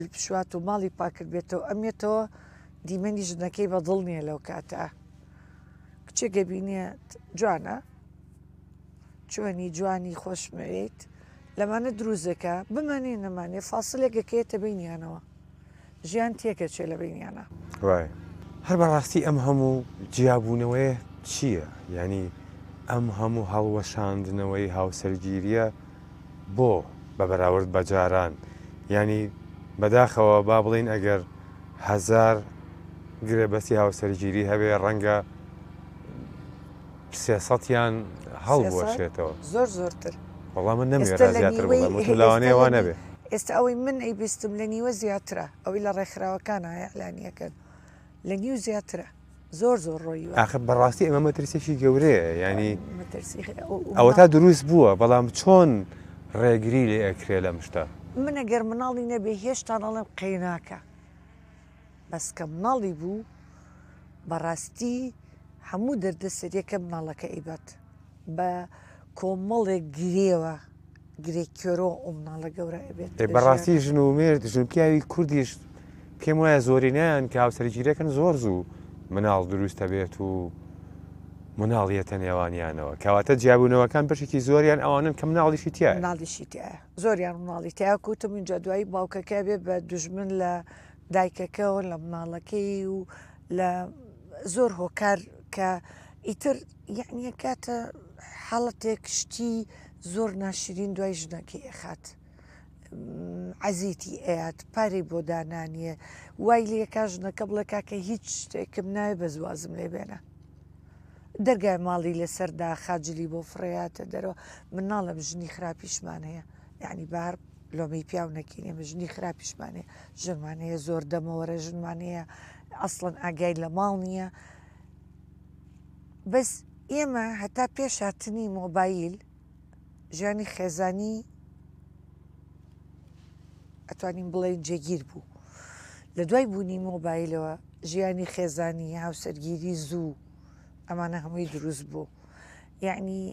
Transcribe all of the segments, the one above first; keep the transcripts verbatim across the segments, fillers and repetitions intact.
پشوات و ماڵی پاکرد بێتەوە ئەمێتەوە دیمەنی ژنەکەی بەدڵ نییە لەو کاتە کچێکە بینێت جوانە چۆنی جوانی خۆشمەوێت لەمانە دروزەکە بمانێ نەمانێ فاسلێکەکەیتە بینیانەوە ژیان تێکەچێ لە بینیانە وای هەر بەڕاستی ئەم هەموو جیابوونەوەی چییە؟ ینی ئەم هەموو هەڵوەشاندنەوەی هاوسەرگیریە بۆ بە بەراورد بە جاران ینی بەداخەوە با بڵین ئەگەر هەزار گرێبەسی هاوسەرگیری هەبێ ڕەنگە سێسەدیان هەڵبوەشێتەوە زۆر زۆرتر وەڵام من نەمێرا زیاتر بڵێم لاوانەیەوە نەبێ ئێستا ئەوەی من ئەی بیستم لە نیوە زیاترە ئەوەی لە ڕێکخراوەکانە ئەعلانیەکەن لە نیو زیاترە زۆر زۆر ڕۆیوە ئاخر بەڕاستی ئەمە مەترسێکی گەورەیە ینی مەترسی ئەوە تا دروست بووە بەڵام چۆن ڕێگری لێ ئەکرێ لەم شتە من ئەگەر مناڵی نەبێ هێشتا نەڵێم قەیناکە بەس کە مناڵی بوو بەڕاستی هەموو دەردەسەریەکە مناڵەکە ئیبەت بە کۆمەڵێک گرێوە گرێکیۆرۆ ئەو مناڵە گەورە ئەبێت بەڕاستی ژن و مێرد ژن پیاوی کوردیش پێم وایە زۆرینیان کە هاوسەرگیریەکەن زۆر زوو مناڵ دروستە بێت و مناڵیەتە نێوانیانەوە کەواتە جیابوونەوەکان بەشێکی زۆریان ئەوانن کە مناڵیشی تایە مناڵیشی تایە زۆریان مناڵی تیا کوتم اینجا دوایی باوکەکە بێ بە دوژمن لە دایکەکەەوە لە مناڵەکەی و لە زۆر هۆکار کە ئیتر یعنیە کاتە حاڵەتێک شتی زۆر ناشرین دوای ژنەکەی ئەخات عەزیتی ئەیات پارەی بۆ دانانیە وای لێ کا ژنەکە بڵێ کاکە هیچ شتێکم ناوێ بە زوازم لێ بێنە دەرگای ماڵی لەسەردا خاجلی بۆ فڕێاتە دەرەوە من ناڵم ژنی خراپیشمان هەیە یعنی بار لۆمەی پیاو نەکەینێ مە ژنی خراپیشمانەیە ژنمانەیە زۆر دەمەوەرە ژنمانەیە ئەسڵەن ئاگای لە ماڵ نییە بەس ئێمە هەتا پێش هاتنی مۆبایل ژیانی خێزانی ئەتوانین بڵێ جێگیر بوو لە دوای بوونی مۆبایلەوە ژیانی خێزانی هاوسەرگیری زوو ئەمانە هەمووی دروست بوو یعنی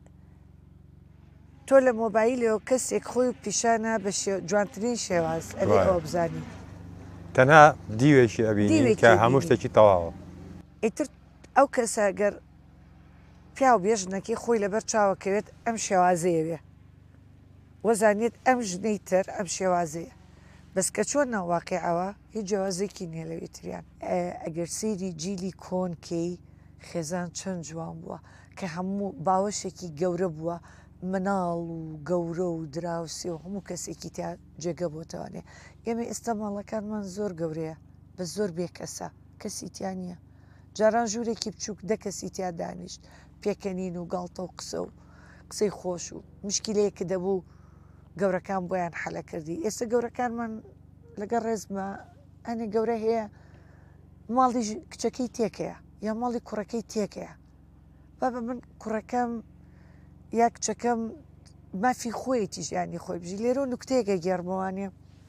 تۆ لە مۆبایلەوە کەسێک خۆی پیشانە بە جوانترین شێواز ئەبێ ئەوە بزانی تەنها دیوێکی ئەبینی کە هەموو شتێکی تەواوە ئیتر ئەو کەسە گەر پیاو بێژنەکەی خۆی لەبەر چاوەکەوێت ئەم شێوازەیە بێ وەزانێت ئەم ژنەی تر ئەم شێوازەیە بەس کە چۆن ناواقعەوە هیچ جیاوازێکی نییە لەوێ تریان ئەگەر سەیری جیلی کۆنکەی خێزان چەند جوان بووە کە هەموو باوەشێکی گەورە بووە مناڵ و گەورە و دراوسی و هەموو کەسێکی تا جێگە بۆتەوانێ ئێمە ئێستا ماڵەکانمان زۆر گەورەیە بە زۆر بێکەسە کەسی تیان نییە جاران ژوورێکی بچووک دە کەسی تیا دانیشت پێکەنین و گاڵتە و قسە و قسەی خۆش و مشکلەیەکە دەبوو گەورەکان بۆیان حەلە کردی ئێستا گەورەکانمان لەگەڵ ڕێزمە ئەنێ گەورە هەیە ماڵی کچەکەی تێکەیە یا ماڵی کوڕەکەی تێکەیە بابە من کوڕەکەم یا کچەکەم مافی خۆیەتی ژیانی خۆی بژی لێرە و نوکتەیەکە گێڕمەوانێ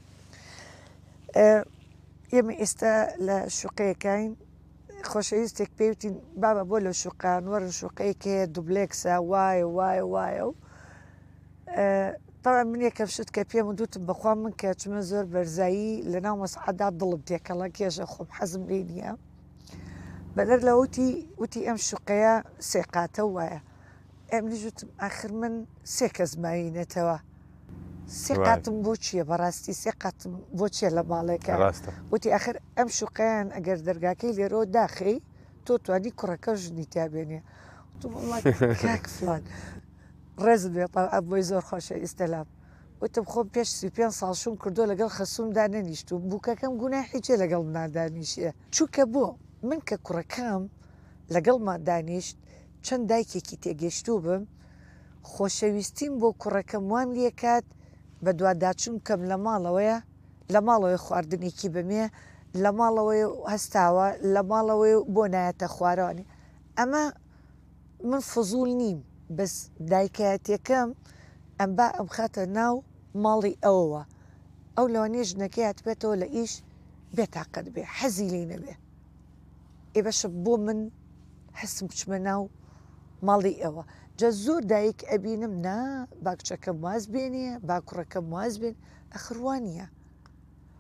ئێمە ئێستا لە شوقەیەکین خۆشەویستێک پێوتین بابە بۆ لە شوقان وەرن شوقەیەکەیە دوبلێکسە وایە وایە وایە و تاوا من یەکەم شت کە پێم دوتم بەخوا من کە چمە زۆر بەرزایی لە ناو مەسعەدا دڵم تێکەڵە کێژە خۆم حەزم لێ نییە بەدەر لە وتی وتی ئەم شوقەیە سێقاتە وایە ئەم لیژوتم ئاخر من سێ کەس ماوینێتەوە سێ قاتم بۆ چییە بەڕاستی سێ قاتم بۆ چیە لە ماڵێکە وتی ئاخر ئەم شوقەیان ئەگەر دەرگاکەی لێرۆ داخی تۆ توانی کوڕەکە ژنی تابێنێ کاک فلان ڕێز بێت بۆی زۆر خۆشە ئیسەلام وتم خۆم پێش سی پێنج ساڵ شوم کردو لەگەڵ خەسوومدا نەنیشت و بووکەکەم گوناحی چێ لەگەڵ منادانیشیە چووکە بۆ من کە کوڕەکەم لەگەڵمان دانیشت چەند دایکێکی تێگەشتوو بم خۆشەویستیم بۆ کوڕەکەم وام لێ کات بە دوواداچوون کەم لە ماڵەوەیە لە ماڵەوەی خواردنێکی بمێ لە ماڵەوەی هەستاوە لە ماڵەوەی بۆ نایەتە خوارەوانی ئەمە من فزوول نیم بەس دایکایەتەکەم ئەم با ئەم خاتە ناو ماڵی ئەوەوە ئەو لەوانێ ژنەکەی هاتبێتەوە لە ئیش بێتاقەت بێ حەزی لێ نەبێ ئێ بەشە بۆ من هەستم بچمە ناو ماڵی ئەوە جە زۆر دایک ئەبینم نا باکچەکەم واز بێنێ باکوڕەکەم واز بێن ئەخڕوانیە